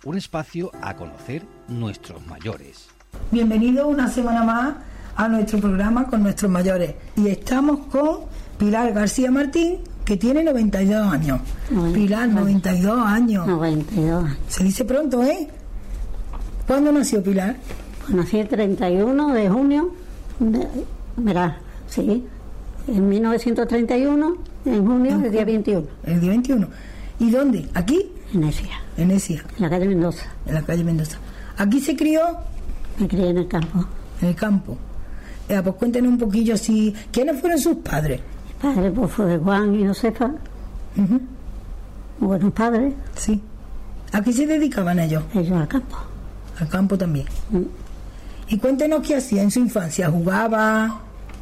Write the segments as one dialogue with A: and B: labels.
A: un espacio a conocer nuestros mayores.
B: Bienvenidos una semana más a nuestro programa con nuestros mayores. Y estamos con Pilar García Martín, que tiene 92 años. Pilar, 92 años.
C: 92 años.
B: Se dice pronto, ¿eh? ¿Cuándo nació Pilar?
C: Pues nací el 31 de junio, en 1931, en junio, el día 21.
B: El día 21. ¿Y dónde? ¿Aquí?
C: En Ecija.
B: En Ecija.
C: En la calle Mendoza.
B: En la calle Mendoza. ¿Aquí se crió?
C: Me crié en el campo.
B: En el campo. Pues cuéntenos un poquillo así. ¿Quiénes fueron sus padres?
C: Mi padre pues, fue Juan y Josefa.
B: Uh-huh.
C: Buenos padres.
B: Sí. ¿A qué se dedicaban ellos?
C: Ellos al campo.
B: Al campo también. Y cuéntenos qué hacía en su infancia. ¿Jugaba?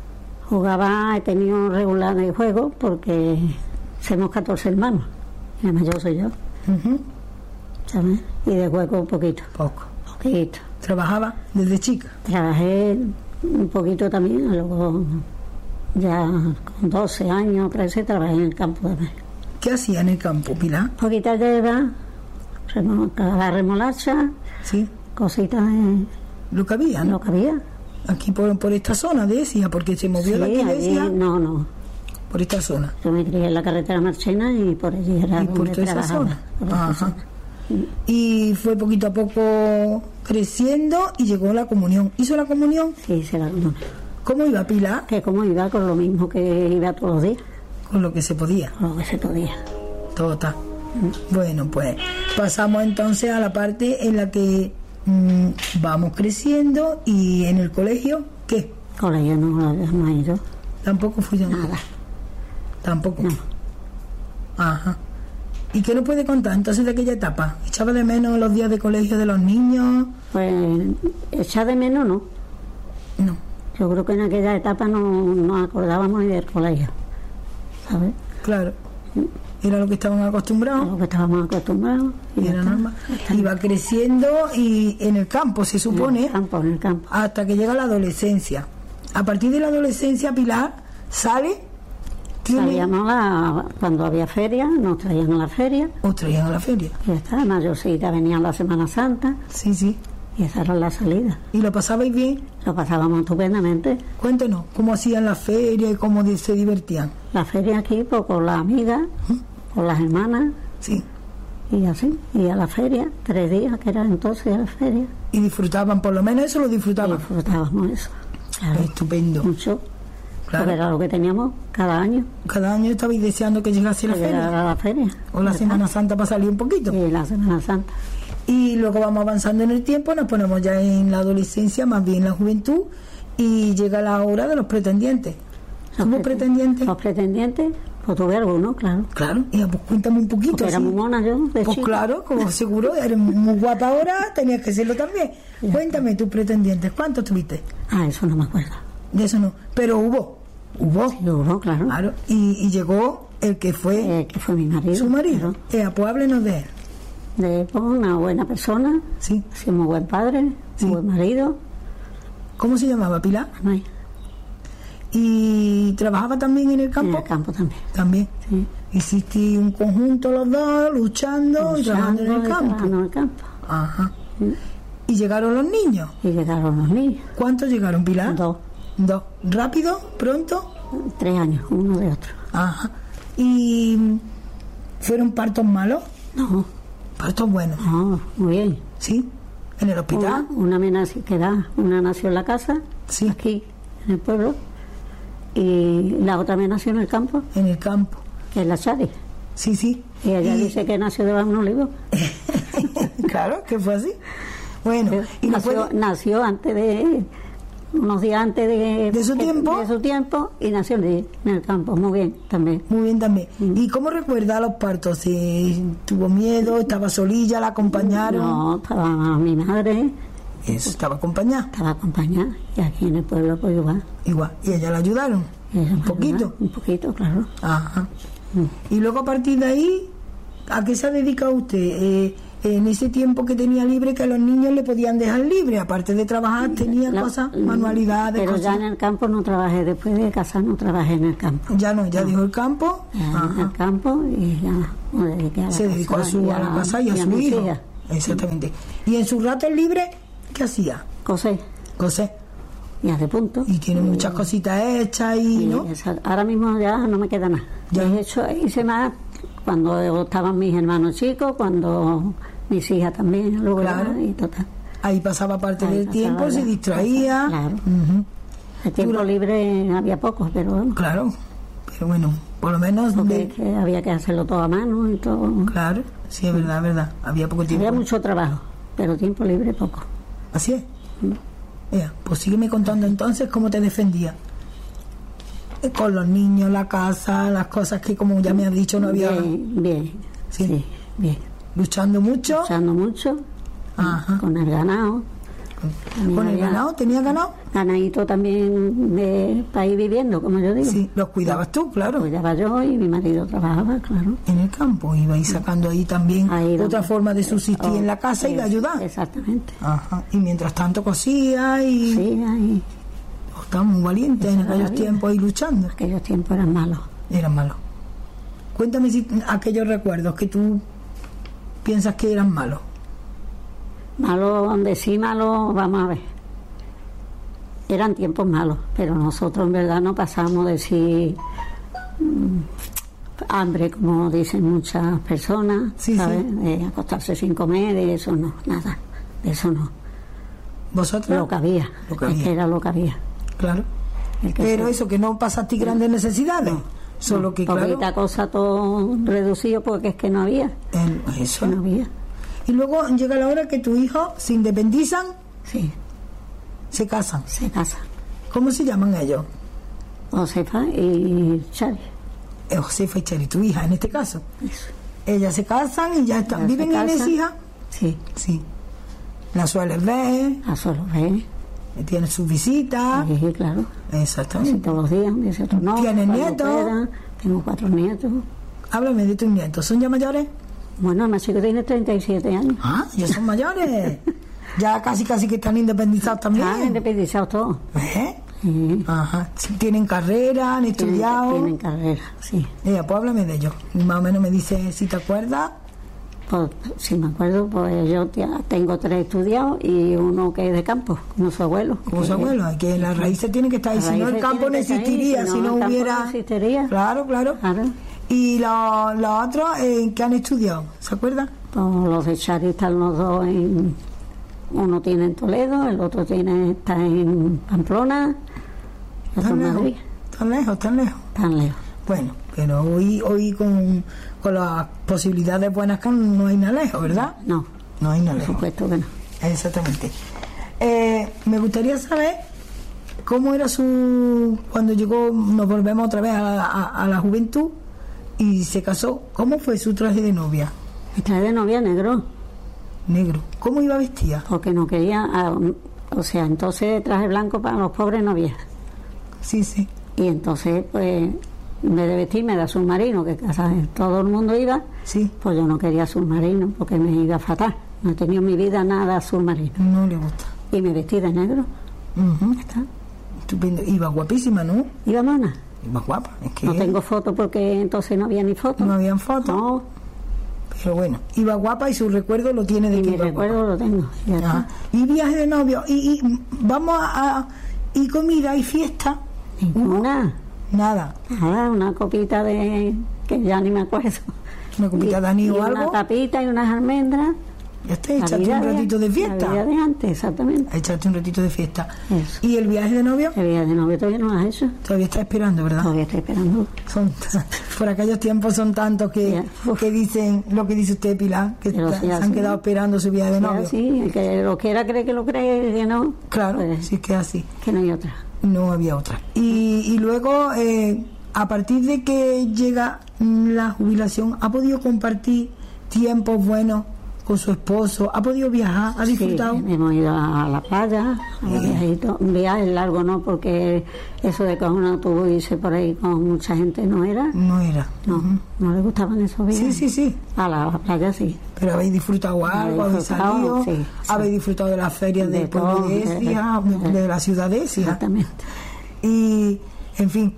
C: He tenido regular de juego porque somos 14 hermanos. Y la mayor soy yo.
B: Uh-huh.
C: ¿Sabes? Y de juego un poquito. Poquito.
B: ¿Trabajaba desde chica?
C: Trabajé un poquito también, luego ya con 12 años, 13, trabajé en el campo también.
B: ¿Qué hacía en el campo, Pilar?
C: Poquitas hierbas, la remolacha,
B: sí,
C: cositas
B: lo que había, ¿no?
C: Lo que había.
B: Aquí por esta zona de Ecija, porque se movió la iglesia.
C: No.
B: Por esta zona.
C: Yo me crié en la carretera Marchena y por allí era
B: donde trabajaba. Ajá. Y fue poquito a poco creciendo y llegó la comunión. ¿Hizo la comunión?
C: Sí, hice la comunión.
B: ¿Cómo iba, Pilar?
C: Que cómo iba, con lo mismo que iba todos los días.
B: Con lo que se podía.
C: Con lo que se podía.
B: Todo está. Bueno, pues pasamos entonces a la parte en la que vamos creciendo. Y en el colegio, ¿qué?
C: Colegio no he ido.
B: Tampoco fui yo.
C: Nada.
B: Tampoco.
C: No.
B: Ajá. ¿Y qué nos puede contar entonces de aquella etapa? ¿Echaba de menos los días de colegio de los niños?
C: Pues echar de menos no.
B: No.
C: Yo creo que en aquella etapa no nos acordábamos ni del colegio, ¿sabes?
B: Claro. Era lo que estaban acostumbrados.
C: Lo que estábamos acostumbrados.
B: Y era normal. Iba creciendo y en el campo, se supone.
C: En el campo.
B: Hasta que llega la adolescencia. A partir de la adolescencia, Pilar sale.
C: Salíamos cuando había feria, nos traían a la feria.
B: ¿Os traían a la feria?
C: Y esta mayorcita venía la Semana Santa.
B: Sí.
C: Y esa era la salida.
B: ¿Y lo pasabais bien?
C: Lo pasábamos estupendamente.
B: Cuéntenos, ¿cómo hacían la feria y cómo se divertían?
C: La feria aquí, pues con las amigas, con las hermanas.
B: Sí.
C: Y así, y a la feria, 3 días que era entonces a la feria.
B: ¿Y disfrutaban, por lo menos eso lo disfrutaban?
C: Disfrutábamos eso. Claro.
B: Estupendo.
C: Mucho.
B: Claro.
C: Porque era lo que teníamos cada año.
B: Cada año estabais deseando que llegase la feria.
C: A la feria.
B: O la Semana Santa para salir un poquito.
C: Sí, la Semana Santa.
B: Y luego vamos avanzando en el tiempo, nos ponemos ya en la adolescencia, más bien la juventud, y llega la hora de los pretendientes. ¿Somos pretendientes?
C: Los pretendientes, pues tuve algunos, claro.
B: Claro, y pues cuéntame un poquito.
C: Porque era muy mona yo, de
B: Pues
C: chica.
B: claro, como seguro, eres muy guapa ahora, tenías que serlo también. Cuéntame tus pretendientes, ¿cuántos tuviste?
C: Eso no me acuerdo.
B: De eso no, pero hubo.
C: Sí, hubo, claro.
B: Y llegó el que fue...
C: que fue mi marido.
B: ¿Su marido?
C: Claro.
B: Pues háblenos de él.
C: De una buena persona.
B: Sí.
C: Muy buen padre,
B: sí.
C: Muy buen marido.
B: ¿Cómo se llamaba, Pilar?
C: Amay.
B: ¿Y trabajaba también en el campo?
C: En el campo también.
B: También.
C: Sí.
B: Hiciste un conjunto los dos, luchando y trabajando en el campo.
C: Trabajando en el campo.
B: Ajá.
C: Sí.
B: ¿Y llegaron los niños?
C: Y llegaron los niños.
B: ¿Cuántos llegaron, Pilar?
C: 2.
B: ¿Rápido? ¿Pronto?
C: 3 años, uno de otro.
B: Ajá. ¿Y fueron partos malos?
C: No.
B: ¿Partos buenos?
C: No, muy bien.
B: ¿Sí? ¿En el hospital?
C: Una nació en la casa,
B: sí.
C: Aquí, en el pueblo, y la otra me nació en el campo.
B: En el campo.
C: Que es la Chari.
B: Sí.
C: Y ella dice que nació de un olivo.
B: Claro, que fue así. Bueno,
C: y nació antes de... unos días antes de
B: su tiempo.
C: De su tiempo, y nació en el campo. Muy bien también.
B: Muy bien también. ¿Y cómo recuerda los partos? ¿Tuvo miedo? ¿Estaba solilla? ¿La acompañaron?
C: No, estaba mi madre.
B: ¿Eso estaba acompañada?
C: Estaba acompañada. Y aquí en el pueblo pues igual.
B: ¿Y ella la ayudaron? ¿Un poquito?
C: Un poquito, claro.
B: Ajá. Y luego a partir de ahí, ¿a qué se ha dedicado usted? En ese tiempo que tenía libre, que a los niños le podían dejar libre, aparte de trabajar, tenía cosas, manualidades.
C: Pero
B: cosas.
C: Ya en el campo no trabajé, después de casar no trabajé en el campo.
B: Ya no, ya dijo el campo.
C: En el campo, y ya me dediqué a la
B: se dedicó a la casa y a su hijo. exactamente. ¿Y en sus ratos libres qué hacía?
C: Coser. Y hace punto.
B: Y tiene muchas cositas hechas y ¿no?
C: Ahora mismo ya no me queda nada.
B: Ya.
C: Hice más cuando estaban mis hermanos chicos, cuando mis hijas también, luego
B: Claro.
C: y total.
B: Ahí pasaba parte
C: Ahí
B: del
C: pasaba
B: tiempo, se
C: ya.
B: distraía.
C: Claro.
B: Ujú.
C: El tiempo libre había pocos, pero bueno,
B: Claro, pero bueno, por lo menos
C: porque es que había que hacerlo todo a mano y todo.
B: Claro, sí, es verdad, es verdad. Había poco tiempo.
C: Había mucho trabajo, pero tiempo libre poco.
B: Así es. Pues sígueme contando entonces cómo te defendía. Con los niños, la casa, las cosas que, como ya me has dicho, no había.
C: Bien,
B: Sí.
C: sí, bien.
B: Luchando mucho.
C: Luchando mucho,
B: Ajá.
C: con el ganado. También
B: ¿Con el
C: había
B: ganado? ¿Tenías ganado?
C: Ganadito también para ir viviendo, como yo digo.
B: Sí, los cuidabas tú, claro.
C: Cuidaba yo y mi marido trabajaba, claro.
B: En el campo, iba ahí sacando ahí también
C: Ahí
B: otra
C: damos.
B: forma de subsistir en la casa y de ayudar.
C: Exactamente.
B: Ajá. Y mientras tanto cosía y
C: Sí, ahí.
B: estaba muy valiente en
C: Esa era
B: aquellos
C: la vida.
B: tiempos ahí luchando.
C: Aquellos tiempos eran malos.
B: Eran malos. Cuéntame si aquellos recuerdos que tú piensas que eran malos.
C: Malos, donde sí malos, vamos a ver. Eran tiempos malos, pero nosotros en verdad no pasamos de decir hambre, como dicen muchas personas,
B: Sí,
C: ¿sabes?
B: sí.
C: De acostarse sin comer, de eso no, nada, de eso no.
B: ¿Vosotros?
C: Lo que había,
B: Lo que
C: es
B: había.
C: que era lo que había.
B: Claro.
C: El que
B: Pero
C: se-
B: eso, que no pasaste grandes necesidades. Solo que, claro,
C: poquita cosa todo reducido porque es que no había,
B: eso.
C: no había.
B: Y luego llega la hora que tus hijos se independizan,
C: Sí,
B: se casan.
C: se casa.
B: ¿Cómo se llaman ellos?
C: Josefa y Chari.
B: Josefa y Chari, tu hija en este caso.
C: Eso.
B: Ellas se casan y ya están.
C: Ya se
B: ¿Viven en
C: casan.
B: Écija?
C: Sí,
B: Sí. La sueles ver,
C: a solo ver.
B: tienen sus visitas.
C: Sí, claro. Casi
B: Exactamente.
C: todos los días, un día sí, otro no.
B: ¿Tienes
C: cuando
B: nietos?
C: pueda. Tengo 4 nietos.
B: Háblame de tus nietos. ¿Son ya mayores?
C: Bueno, el más chico tiene 37 años.
B: Ah, ya son mayores. Ya casi que están independizados
C: Están
B: también.
C: independizados todos.
B: ¿Eh?
C: Sí.
B: Ajá. Sí, tienen carrera, han estudiado.
C: Tienen carrera, sí.
B: Pues háblame de ellos. Y más o menos me dice si te acuerdas.
C: Pues, si me acuerdo, pues yo ya tengo 3 estudiados y uno que es de campo, como su abuelo.
B: Como su abuelo, que las raíces tienen que estar ahí.
C: Las
B: Si no, el
C: raíces
B: campo no
C: tienen que estar ahí,
B: existiría, si no
C: el campo
B: hubiera.
C: no existiría.
B: Claro, claro.
C: Claro.
B: Y los otros que han estudiado, ¿se acuerdan?
C: Pues los de Chari están los dos en... Uno tiene en Toledo, el otro está en Pamplona, el otro
B: ¿Tan
C: en
B: lejos?
C: Madrid.
B: ¿Tan lejos? ¿Tan lejos?
C: Tan lejos.
B: Bueno, pero hoy con las posibilidades buenas que no hay nada lejos, ¿verdad?
C: No,
B: No hay nada
C: por
B: lejos.
C: supuesto que no.
B: Exactamente. Me gustaría saber cómo era cuando llegó, nos volvemos otra vez a la juventud y se casó. ¿Cómo fue su traje de novia?
C: Me trae de novia negro,
B: Negro. ¿Cómo iba vestida?
C: porque no quería, o sea, entonces traje blanco para los pobres no había.
B: Sí, sí.
C: Y entonces, pues, en vez de vestirme de submarino, que ¿sabes? Todo el mundo iba,
B: Sí.
C: pues yo no quería submarino, porque me iba fatal. No he tenido en mi vida nada submarino.
B: No le gusta.
C: Y me vestí de negro,
B: Ujú.
C: ya está.
B: Estupendo. Iba guapísima, ¿no?
C: Iba mona.
B: Iba guapa. Es que
C: No tengo fotos porque entonces no había ni fotos.
B: no habían fotos.
C: No,
B: Pero bueno, iba guapa y su recuerdo lo tiene de
C: y
B: que
C: mi
B: iba guapa.
C: recuerdo lo tengo. Ya está.
B: Ajá. Y viaje de novio. Y vamos y comida y fiesta.
C: Ninguna.
B: Nada.
C: Nada, una copita de... que ya ni me acuerdo.
B: Una copita de anís
C: y
B: o
C: una
B: algo.
C: tapita y unas almendras.
B: Ya está,
C: La
B: échate
C: vida
B: un ratito de
C: La vida
B: fiesta.
C: de antes, exactamente.
B: Échate un ratito de fiesta.
C: Eso.
B: ¿Y el viaje de novio?
C: El día de novio todavía no lo has hecho.
B: Todavía está esperando, ¿verdad?
C: Todavía estoy esperando.
B: Por aquellos tiempos son tantos
C: Ya.
B: que dicen lo que dice usted, Pilar, que
C: Pero
B: se
C: sí,
B: han
C: así.
B: quedado esperando su viaje de novio.
C: Sí, el que lo quiera cree que lo cree, el que no.
B: Claro,
C: Pues,
B: sí es que es así.
C: que no hay otra.
B: No había otra. Y luego, a partir de que llega la jubilación, ¿ha podido compartir tiempos buenos con su esposo? ¿Ha podido viajar? ¿Ha disfrutado?
C: Sí, hemos ido a la playa, a los viajitos. Un viaje largo no, porque eso de coger un autobús y irse por ahí con mucha gente no era.
B: No era.
C: No,
B: Ujú.
C: no le gustaban esos
B: Sí,
C: viajes.
B: sí, sí.
C: A la playa sí.
B: Pero habéis disfrutado algo, habéis
C: disfrutado,
B: salido,
C: sí, sí.
B: habéis disfrutado de las ferias
C: De
B: del pueblo
C: todo,
B: de Écija, de la ciudad de Écija.
C: Exactamente.
B: Y, en fin,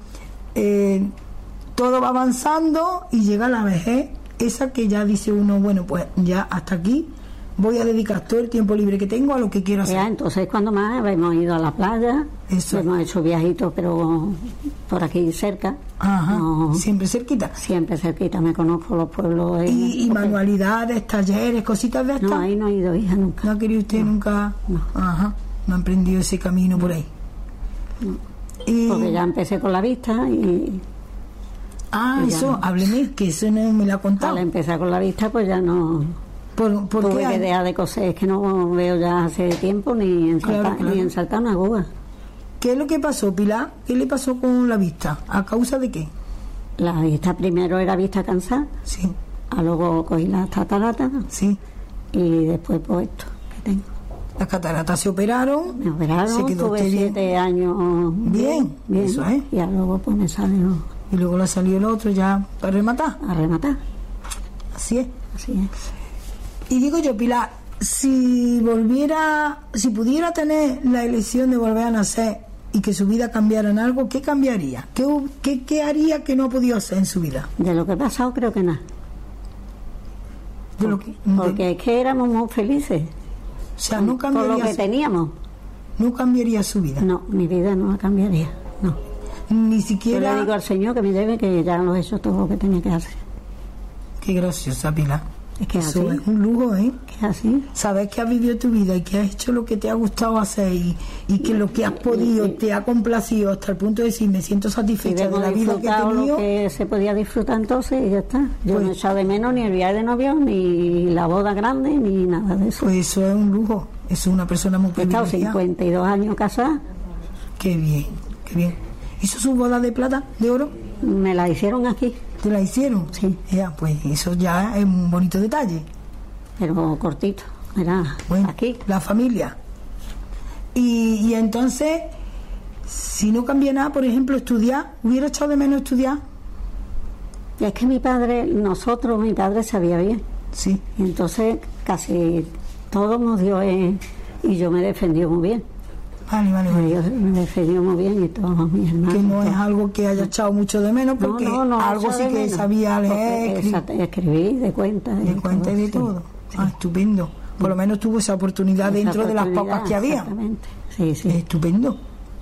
B: todo va avanzando y llega la vejez, esa que ya dice uno, bueno, pues ya hasta aquí, voy a dedicar todo el tiempo libre que tengo a lo que quiero hacer.
C: Ya, entonces cuando más hemos ido a la playa,
B: Eso.
C: hemos hecho viajitos, pero por aquí cerca.
B: Ajá,
C: No,
B: siempre cerquita.
C: siempre cerquita, me conozco los pueblos.
B: Y
C: porque-
B: manualidades, talleres, cositas de estas.
C: No, ahí no he ido, hija, nunca.
B: ¿No ha querido usted nunca?
C: No.
B: Ajá, no ha emprendido ese camino por ahí. Y,
C: Porque ya empecé con la vista y ya
B: eso,
C: no.
B: hábleme, que eso no me lo ha contado.
C: al empezar con la vista pues ya no
B: ¿Por
C: tuve
B: qué?
C: que dejar de coser, es que no veo ya hace tiempo ni en
B: Claro,
C: saltar,
B: claro.
C: ni en saltar una aguja.
B: ¿Qué es lo que pasó, Pilar? ¿Qué le pasó con la vista? ¿A causa de qué?
C: La vista primero era vista cansada,
B: Sí,
C: luego cogí las cataratas
B: sí.
C: y después pues esto que tengo.
B: Las cataratas se operaron.
C: Me operaron,
B: Se quedó
C: tuve
B: usted bien.
C: 7 años
B: Bien, eso es.
C: y luego pues me salió
B: Y luego le salió el otro ya para rematar.
C: a rematar,
B: Así es.
C: así es.
B: Y digo yo, Pilar, si pudiera tener la elección de volver a nacer y que su vida cambiara en algo, ¿qué cambiaría? ¿Qué haría que no ha podido hacer en su vida?
C: De lo que he pasado creo que nada,
B: De lo que,
C: porque es que éramos muy felices
B: o sea, no
C: con lo
B: cambiaría,
C: que teníamos.
B: no cambiaría su vida.
C: No, mi vida no la cambiaría, no.
B: Ni
C: Yo le
B: siquiera...
C: digo al Señor que me lleve, que ya lo he hecho todo lo que tenía que hacer.
B: Qué graciosa, Pilar.
C: Es que es
B: Eso
C: así,
B: es un lujo, ¿eh?
C: que es así.
B: Saber que has vivido tu vida y que has hecho lo que te ha gustado hacer y que lo que has podido te ha complacido hasta el punto de decir, me siento
C: Y
B: satisfecha de
C: hemos
B: la vida que he
C: disfrutado lo
B: tenido.
C: que se podía disfrutar entonces y ya está. Yo
B: Pues-
C: no he echado de menos ni el viaje de novio, ni la boda grande, ni nada de eso.
B: Pues eso es un lujo. Eso es una persona muy
C: He estado
B: privilegiada.
C: 52 años casada,
B: Qué bien, qué bien. ¿Hizo su boda de plata, de oro?
C: me la hicieron aquí,
B: ¿Te la hicieron?
C: Sí.
B: Ya, pues eso ya es un bonito detalle.
C: pero cortito, era
B: Bueno,
C: aquí.
B: la familia. Y entonces, si no cambia nada, por ejemplo, estudiar, ¿hubiera echado de menos estudiar?
C: Y es que mi padre sabía bien.
B: Sí.
C: Y entonces casi todo nos dio y yo me defendí muy bien.
B: Vale, vale, vale.
C: Yo me defendió muy bien y todos mis hermanos.
B: Que no es
C: todos.
B: algo que haya echado mucho de menos,
C: No,
B: porque
C: no,
B: algo
C: echaba
B: sí
C: de
B: que
C: menos.
B: sabía leer,
C: Porque escribí de cuenta.
B: de cuenta y de
C: sí.
B: todo.
C: Sí.
B: Ah, estupendo. Por lo menos tuvo esa oportunidad
C: Esa
B: dentro de las
C: oportunidad,
B: pocas que había.
C: Exactamente. Sí, sí.
B: Estupendo.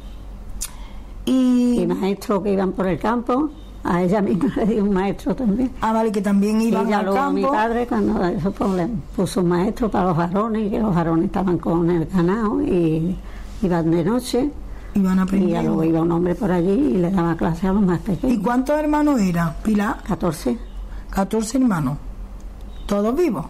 C: Y maestros que iban por el campo, a ella misma le dio un maestro también.
B: Vale, que también
C: Y
B: iban
C: ya
B: al
C: luego mi
B: campo.
C: padre, cuando eso pues, le puso un maestro para los varones, y que los varones estaban con el ganado y iban de noche.
B: Iban a
C: Y
B: aprender.
C: ya luego iba un hombre por allí y le daba clase a los más
B: ¿Y
C: pequeños.
B: cuántos hermanos eran, Pilar?
C: 14.
B: 14 hermanos. Todos vivos.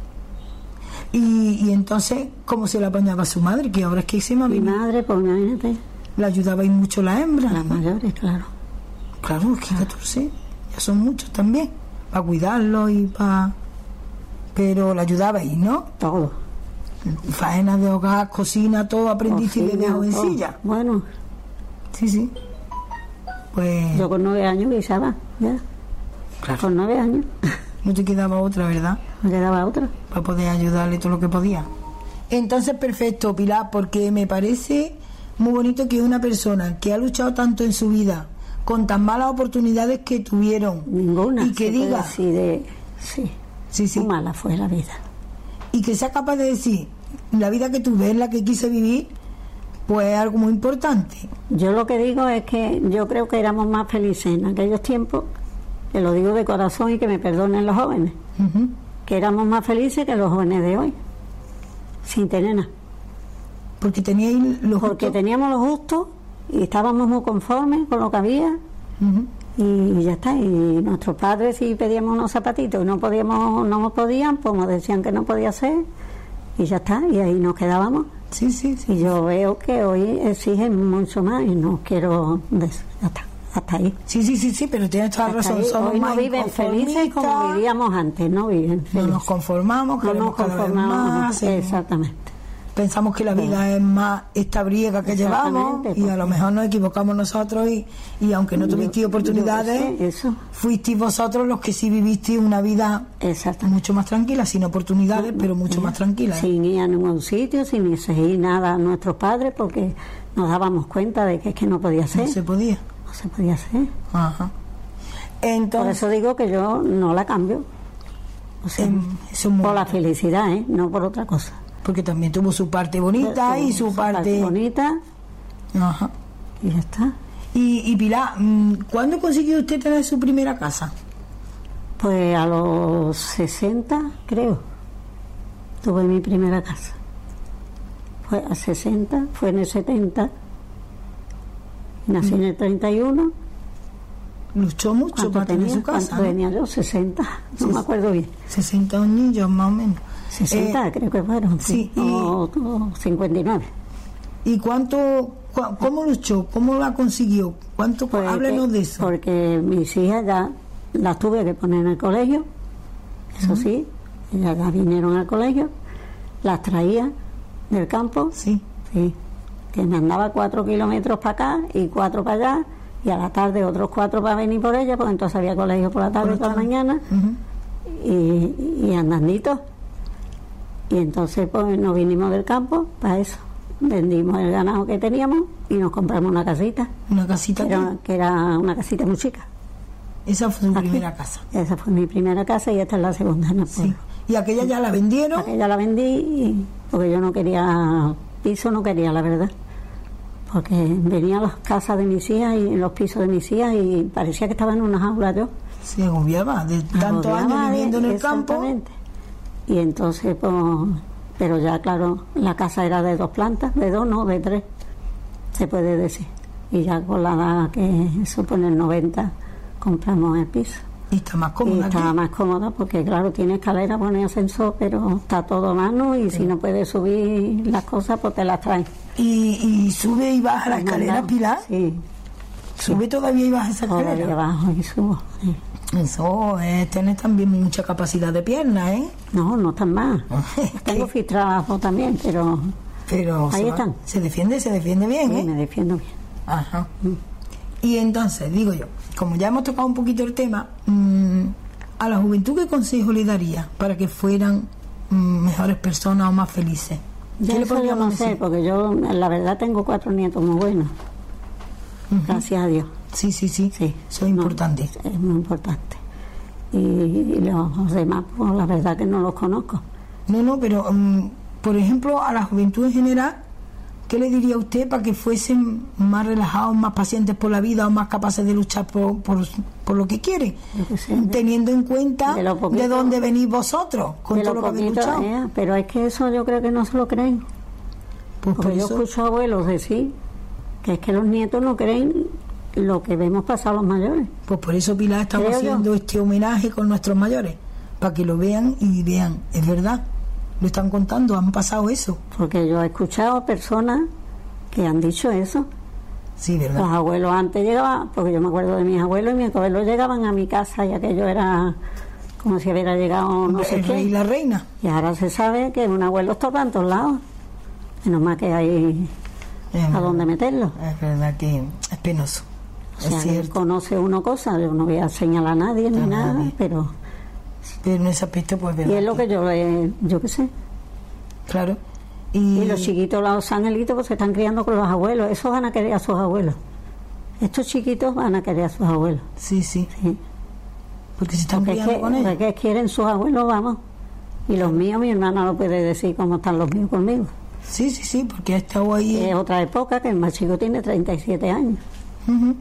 B: Y entonces, ¿cómo se le apañaba a su madre? Que ahora es que se me ha
C: Mi
B: venido.
C: madre, pues imagínate,
B: Le ayudabais mucho la hembra.
C: las mayores, claro.
B: Claro, es que 14 ya son muchos también. Para cuidarlos y para... Pero le ayudabais, ¿no?
C: Todo.
B: Faena de hogar, cocina, todo aprendiste desde
C: Cocina,
B: jovencilla.
C: todo. Bueno,
B: Sí, sí. Pues
C: yo con 9 años guisaba, ya.
B: claro,
C: Con 9 años.
B: no te quedaba otra, ¿verdad?
C: Me quedaba otra.
B: Para poder ayudarle todo lo que podía. Entonces, perfecto, Pilar, porque me parece muy bonito que una persona que ha luchado tanto en su vida, con tan malas oportunidades que tuvieron,
C: Ninguna.
B: y que
C: se puede
B: diga,
C: decir de... Sí,
B: sí, sí,
C: muy mala fue la vida.
B: y que sea capaz de decir, la vida que tuve es la que quise vivir, pues es algo muy importante.
C: Yo lo que digo es que yo creo que éramos más felices en aquellos tiempos, que lo digo de corazón y que me perdonen los jóvenes,
B: Ujú.
C: que éramos más felices que los jóvenes de hoy, sin tener nada.
B: Porque teníais los
C: Porque
B: gustos.
C: teníamos los gustos y estábamos muy conformes con lo que había
B: Ujú.
C: y ya está. Y nuestros padres, si pedíamos unos zapatitos y no podían, pues nos decían que no podía ser y ya está, y ahí nos quedábamos.
B: Sí, sí, sí.
C: Y yo veo que hoy exigen mucho más y no quiero ya está, hasta ahí.
B: Sí, sí, sí, sí, pero tienes toda la
C: Hasta
B: razón.
C: ahí.
B: Somos
C: Hoy
B: más
C: no viven felices como
B: inconformistas,
C: vivíamos antes, no viven
B: no
C: felices.
B: nos conformamos,
C: No
B: queremos
C: nos
B: cada vez
C: conformamos,
B: más,
C: exactamente.
B: pensamos que la vida es más esta briega que llevamos
C: Exactamente,
B: y a lo mejor nos equivocamos nosotros y aunque no tuvisteis oportunidades,
C: yo qué sé, eso,
B: fuisteis vosotros los que sí vivisteis una vida
C: exactamente.
B: mucho más tranquila, sin oportunidades, pero mucho más tranquila. ¿eh?
C: Sin ir a ningún sitio, sin seguir nada a nuestros padres, porque nos dábamos cuenta de que es que no podía ser.
B: No se podía.
C: No se podía ser.
B: Ajá.
C: Por
B: Entonces,
C: eso digo que yo no la cambio. O sea,
B: son muy
C: por la
B: bonitas.
C: felicidad, no por otra cosa.
B: Porque también tuvo su parte bonita y su parte...
C: bonita
B: Ajá.
C: y ya está.
B: Y Pilar, ¿cuándo consiguió usted tener su primera casa?
C: Pues a los 60, creo, tuve mi primera casa. Fue a 60, fue en el 70, nací en el 31.
B: Luchó mucho para tener su casa,
C: ¿Cuánto tenía yo? 60, no me acuerdo bien.
B: 60 años más o menos.
C: 60 creo que fueron,
B: sí,
C: o 59.
B: ¿Y cómo luchó? ¿Cómo la consiguió? Háblenos de eso.
C: Porque mis hijas ya las tuve que poner en el colegio, eso sí, ellas ya vinieron al colegio, las traía del campo,
B: Sí.
C: que me andaba 4 kilómetros para acá y 4 para allá, y a la tarde otros 4 para venir por ella, porque entonces había colegio por la tarde y por la mañana, y andandito. Y entonces pues nos vinimos del campo para eso. Vendimos el ganado que teníamos y nos compramos una casita.
B: Una casita
C: Que era una casita muy chica.
B: Esa fue su
C: Aquí.
B: primera casa.
C: Esa fue mi primera casa y esta es la segunda en el pueblo.
B: Sí. Y aquella ya la vendieron.
C: Aquella la vendí porque yo no quería piso, no quería, la verdad. Porque venía a las casas de mis hijas y los pisos de mis hijas y parecía que estaba en una jaula yo.
B: Se agobiaba de tantos años viviendo en el campo.
C: Exactamente. Y entonces, pues, pero ya claro, la casa era de 2 plantas, de 2 no, de 3, se puede decir. Y ya con la edad que supone el 90, compramos el piso.
B: Y está más
C: Y
B: cómoda.
C: estaba
B: aquí.
C: más cómoda porque claro, tiene escalera, pone ascensor, pero está todo a mano y si no puedes subir las cosas, pues te las traen.
B: Y sube y baja la escalera, Pilar.
C: Sí,
B: Sube todavía y baja esa
C: todavía
B: escalera.
C: bajo y subo. Sí.
B: Eso es tener también mucha capacidad de pierna, ¿eh?
C: No, no están más. Tengo trabajo también, pero
B: Pero
C: ahí
B: va.
C: están.
B: Se defiende bien,
C: Sí,
B: ¿eh?
C: me defiendo bien.
B: Ajá. Y entonces, digo yo, como ya hemos tocado un poquito el tema, a la juventud, ¿qué consejo le daría para que fueran mejores personas o más felices?
C: Ya
B: ¿Qué le
C: eso yo
B: podríamos
C: no sé,
B: decir?
C: porque yo la verdad tengo 4 nietos muy buenos. Gracias a Dios.
B: Sí, sí, sí,
C: Sí.
B: eso es
C: No,
B: importante.
C: Es muy importante. Y los demás, pues la verdad que no los conozco.
B: No, pero, por ejemplo, a la juventud en general, ¿qué le diría usted para que fuesen más relajados, más pacientes por la vida o más capaces de luchar por lo que quieren?
C: Yo qué sé,
B: Teniendo en cuenta
C: de lo poquito-
B: de dónde venís vosotros, con
C: de
B: todo
C: lo
B: lo que habéis
C: poquito,
B: luchado.
C: pero es que eso yo creo que no se lo creen.
B: Pues por
C: Porque yo
B: eso,
C: escucho a abuelos decir que es que los nietos no creen lo que vemos pasar a los mayores.
B: Pilar, estamos
C: Creo yo.
B: haciendo este homenaje con nuestros mayores, para que lo vean y vean, es verdad, lo están contando, han pasado eso.
C: Porque yo he escuchado personas que han dicho eso.
B: Sí, ¿verdad?
C: Los abuelos antes llegaban, porque yo me acuerdo de mis abuelos, y mis abuelos llegaban a mi casa y aquello era como si hubiera llegado no sé
B: El rey y
C: qué.
B: la reina.
C: Y ahora se sabe que un abuelo está en todos lados. Menos más que hay
B: Es
C: a
B: verdad.
C: dónde meterlo.
B: Es verdad que es penoso.
C: O sea,
B: Es cierto.
C: conoce uno cosas, yo no voy a señalar a nadie ni
B: A
C: nada,
B: nadie.
C: pero...
B: Pero en ese aspecto, pues,
C: Y
B: verdad.
C: es lo que yo qué sé.
B: Claro.
C: Y los chiquitos, los angelitos, pues se están criando con los abuelos. Esos van a querer a sus abuelos. Estos chiquitos van a querer a sus abuelos.
B: Sí, sí.
C: Sí.
B: Porque se están
C: Porque es
B: criando con ellos.
C: porque quieren sus abuelos, vamos. Y los míos, mi hermana lo puede decir cómo están los míos conmigo.
B: Sí, sí, sí, porque ha estado ahí.
C: Es otra época que el más chico tiene 37 años.
B: Ujú.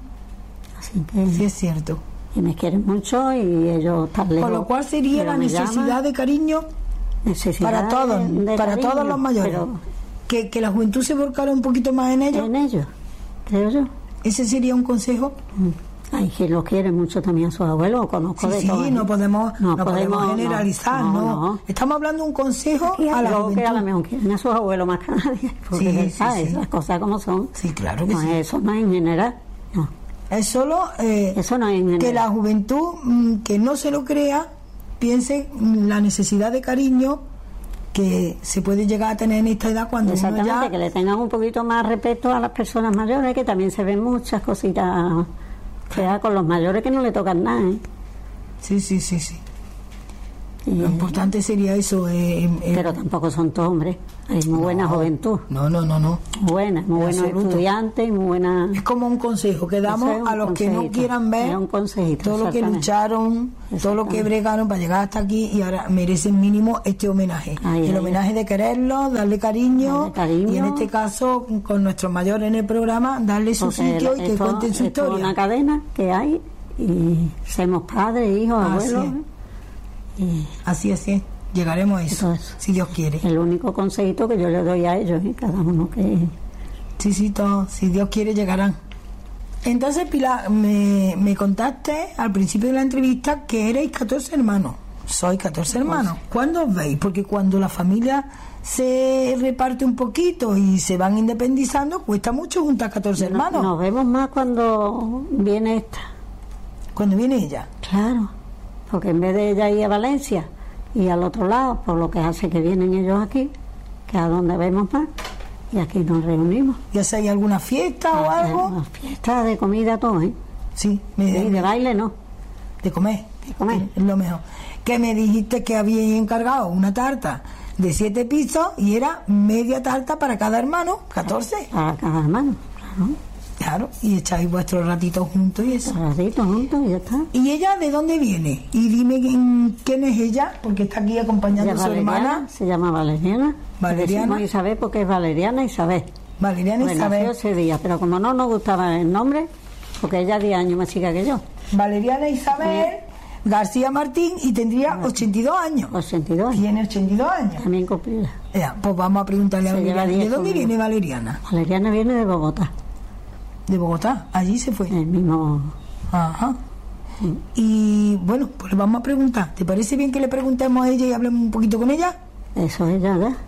C: Así que...
B: Sí, es cierto.
C: Y me quieren mucho y ellos están lejos.
B: Con lo cual sería
C: Pero
B: la
C: me
B: necesidad
C: llaman,
B: de cariño
C: necesidad
B: para todos,
C: de
B: para
C: cariño,
B: todos los mayores.
C: pero
B: Que la juventud se volcara un poquito más en ellos.
C: en ellos, creo yo.
B: Ese sería un consejo.
C: Hay que los quieren mucho también a sus abuelos, conozco
B: Sí,
C: de
B: sí,
C: todo.
B: no podemos
C: no,
B: generalizar, no. Estamos hablando de un consejo
C: Y
B: a la
C: creo que a lo
B: juventud.
C: mejor quieren a sus abuelos más que a nadie, porque
B: Sí, sí,
C: ¿sabes?
B: sí.
C: Las cosas como son.
B: Sí, claro que
C: No,
B: sí.
C: eso no es en general. No,
B: Es solo
C: eso no es en general.
B: que la juventud, que no se lo crea, piense la necesidad de cariño que se puede llegar a tener en esta edad cuando uno
C: Exactamente,
B: ya...
C: que le tengan un poquito más respeto a las personas mayores, que también se ven muchas cositas feas con los mayores que no le tocan nada, ¿eh?
B: Sí, sí, sí, sí. Lo importante sería eso.
C: Pero tampoco son todos hombres. Hay muy buena juventud.
B: No.
C: Muy buenos
B: absoluto.
C: estudiantes y muy buena.
B: Es como un consejo que damos a los que no quieran ver todo lo que lucharon, todo lo que bregaron para llegar hasta aquí y ahora merecen mínimo este homenaje. El homenaje de quererlos, darle cariño y en este caso con nuestros mayores en el programa darle su sitio y que cuenten su historia.
C: Es una cadena que hay y somos padres, hijos, abuelos.
B: Así es. Llegaremos a eso, si Dios quiere.
C: El único consejito que yo le doy a ellos, cada uno que...
B: Sí, todos, si Dios quiere llegarán. Entonces, Pilar, me contaste al principio de la entrevista que erais 14 hermanos. Sois 14 hermanos. ¿Cuándo os veis? Porque cuando la familia se reparte un poquito y se van independizando, cuesta mucho juntar 14 hermanos.
C: Nos vemos más cuando viene esta.
B: ¿Cuando viene ella?
C: Claro, porque en vez de ella ir a Valencia y al otro lado, por lo que hace que vienen ellos aquí, que es a donde vemos más, y aquí nos reunimos.
B: ¿Y hacéis alguna fiesta o algo?
C: Fiesta de comida, todo, ¿eh?
B: Sí.
C: De baile no.
B: De comer.
C: De comer.
B: Es lo mejor. Que me dijiste que habíais encargado una tarta de 7 pisos y era media tarta para cada hermano, 14.
C: Para cada hermano, claro.
B: Claro, y echáis vuestros ratitos juntos y eso.
C: Ratitos juntos y ya está.
B: ¿Y ella de dónde viene? Y dime quién es ella, porque está aquí acompañando a su hermana.
C: Se llama Valeriana.
B: Valeriana.
C: Isabel porque es Valeriana Isabel.
B: Valeriana Isabel.
C: Nació ese día, pero como no nos gustaba el nombre, porque ella es 10 años más chica que yo.
B: Valeriana Isabel García Martín y tendría 82 años.
C: 82.
B: Tiene 82 años.
C: También cumplida.
B: Ya, pues vamos a preguntarle a Valeriana. ¿De dónde viene Valeriana?
C: Valeriana viene de Bogotá.
B: De Bogotá, allí se fue.
C: El mismo.
B: Ajá. Y bueno, pues le vamos a preguntar. ¿Te parece bien que le preguntemos a ella y hablemos un poquito con ella?
C: Eso es ella, ¿verdad?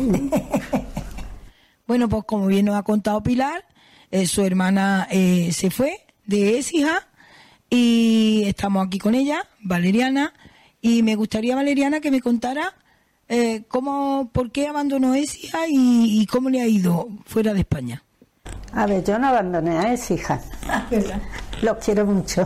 B: Bueno, pues como bien nos ha contado Pilar, su hermana se fue de Écija y estamos aquí con ella, Valeriana, y me gustaría, Valeriana, que me contara por qué abandonó Écija y cómo le ha ido fuera de España.
D: A ver, yo no abandoné a Écija. Los quiero mucho.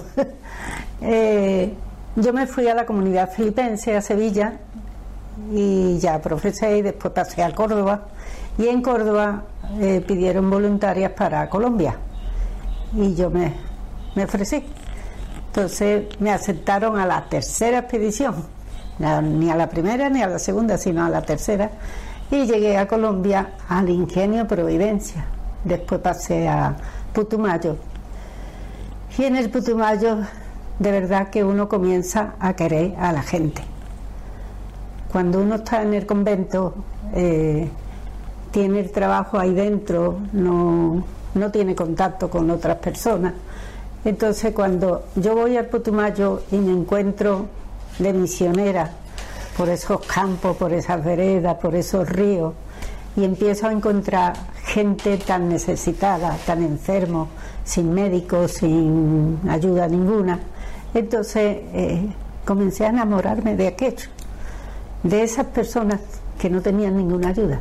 D: Yo me fui a la comunidad filipense, a Sevilla, y ya profesé y después pasé a Córdoba. Y en Córdoba pidieron voluntarias para Colombia. Y yo me ofrecí. Entonces me aceptaron a la tercera expedición. Ni a la primera ni a la segunda, sino a la tercera. Y llegué a Colombia al Ingenio Providencia. Después pasé a Putumayo. Y en el Putumayo, de verdad que uno comienza a querer a la gente. Cuando uno está en el convento, tiene el trabajo ahí dentro, no tiene contacto con otras personas. Entonces, cuando yo voy al Putumayo y me encuentro de misionera por esos campos, por esas veredas, por esos ríos, y empiezo a encontrar gente tan necesitada, tan enfermo, sin médicos, sin ayuda ninguna. Entonces comencé a enamorarme de aquello, de esas personas que no tenían ninguna ayuda.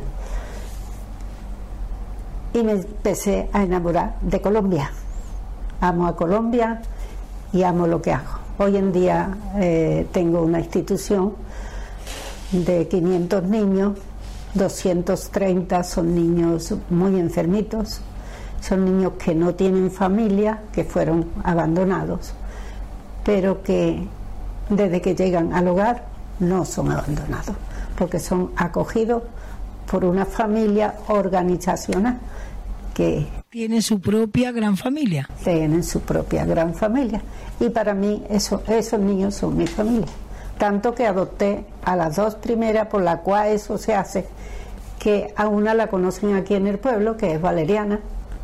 D: Y me empecé a enamorar de Colombia. Amo a Colombia y amo lo que hago. Hoy en día tengo una institución de 500 niños, 230 son niños muy enfermitos, son niños que no tienen familia, que fueron abandonados, pero que desde que llegan al hogar no son abandonados, porque son acogidos por una familia organizacional que
B: tiene su propia gran familia.
D: Tienen su propia gran familia. Y para mí esos niños son mi familia. Tanto que adopté a las 2 primeras, por la cual eso se hace, que a una la conocen aquí en el pueblo, que es Valeriana,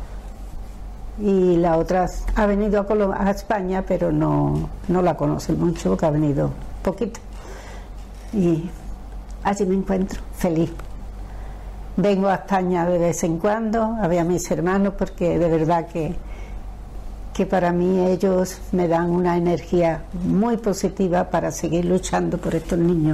D: y la otra ha venido a España, pero no la conocen mucho, porque ha venido poquito. Y allí me encuentro feliz. Vengo a España de vez en cuando a ver a mis hermanos, porque de verdad que para mí ellos me dan una energía muy positiva para seguir luchando por estos niños.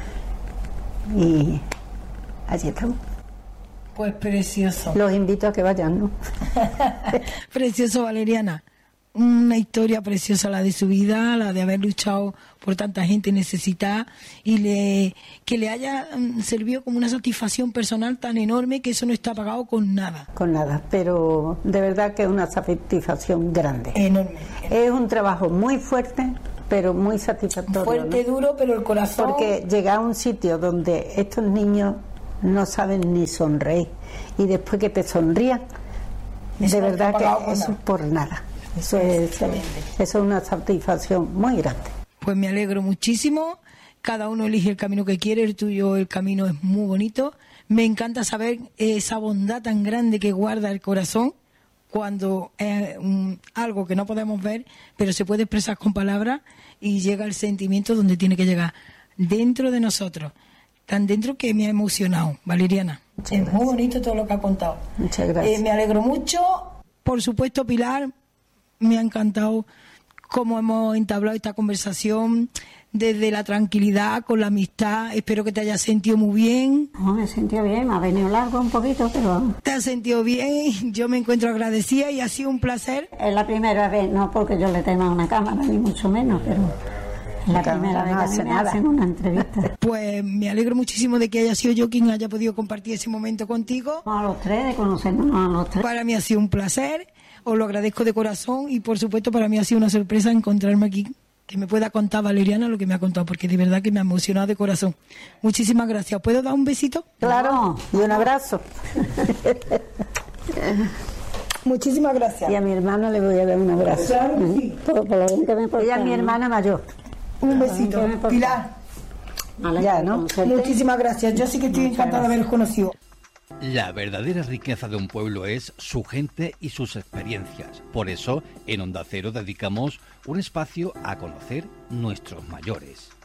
D: Y allí estamos.
B: Pues precioso.
D: Los invito a que vayan, ¿no?
B: Precioso, Valeriana. una historia preciosa la de su vida, la de haber luchado por tanta gente necesitada y que le haya servido como una satisfacción personal tan enorme que eso no está pagado con nada.
D: Con nada, pero de verdad que es una satisfacción grande.
B: Enorme.
D: Es un trabajo muy fuerte, pero muy satisfactorio.
B: Fuerte,
D: ¿no?
B: duro, pero el corazón...
D: Porque llegar a un sitio donde estos niños no saben ni sonreír y después que te sonrían, de verdad que eso es por nada. Eso es una satisfacción muy grande.
B: Pues me alegro muchísimo. Cada uno elige el camino que quiere. El tuyo, el camino es muy bonito. Me encanta saber esa bondad tan grande que guarda el corazón cuando es algo que no podemos ver, pero se puede expresar con palabras y llega el sentimiento donde tiene que llegar, dentro de nosotros. Tan dentro que me ha emocionado, Valeriana. Es muy bonito todo lo que ha contado.
D: Muchas gracias.
B: Me alegro mucho. Por supuesto, Pilar, me ha encantado cómo hemos entablado esta conversación desde la tranquilidad, con la amistad. Espero que te hayas sentido muy bien.
C: No, me he sentido bien, me ha venido largo un poquito, pero...
B: Te has sentido bien, yo me encuentro agradecida y ha sido un placer.
C: Es la primera vez, no porque yo le tenga una cámara, ni mucho menos, pero... Es la primera vez que me hacen una entrevista.
B: Pues me alegro muchísimo de que haya sido yo quien haya podido compartir ese momento contigo.
C: A los tres, de conocernos a los tres.
B: Para mí ha sido un placer, os lo agradezco de corazón y por supuesto para mí ha sido una sorpresa encontrarme aquí, que me pueda contar Valeriana lo que me ha contado, porque de verdad que me ha emocionado de corazón. Muchísimas gracias. ¿Puedo dar un besito?
D: Claro, y un abrazo.
B: Muchísimas gracias.
D: Y a mi hermano le voy a dar un abrazo.
B: Claro que sí.
C: Por lo bien que me porté.
D: Ella es mi hermana mayor.
B: Un besito. Pilar,
D: Ya, ¿no?
B: muchísimas gracias. Yo sí que estoy encantada de haberos conocido.
A: La verdadera riqueza de un pueblo es su gente y sus experiencias. Por eso, en Onda Cero dedicamos un espacio a conocer nuestros mayores.